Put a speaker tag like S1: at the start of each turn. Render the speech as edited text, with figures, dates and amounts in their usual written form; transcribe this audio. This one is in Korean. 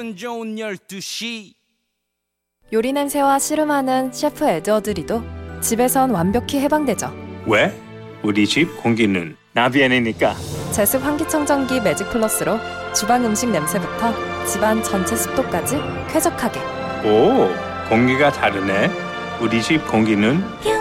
S1: 기분 좋은 12시.
S2: 요리 냄새와 씨름하는 셰프 에드워드리도 집에선 완벽히 해방되죠.
S3: 왜? 우리 집 공기는 나비엔이니까.
S2: 제습 환기청정기 매직 플러스로 주방 음식 냄새부터 집안 전체 습도까지 쾌적하게.
S3: 오, 공기가 다르네. 우리 집 공기는